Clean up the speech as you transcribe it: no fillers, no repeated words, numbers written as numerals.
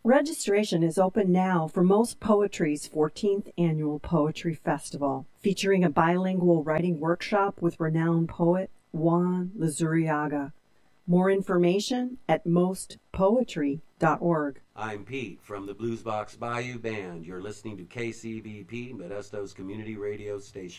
Registration is open now for Most Poetry's 14th Annual Poetry Festival, featuring a bilingual writing workshop with renowned poet Juan Luzuriaga. More information at mostpoetry.org. I'm Pete from the Bluesbox Bayou Band. You're listening to KCBP, Modesto's community radio station.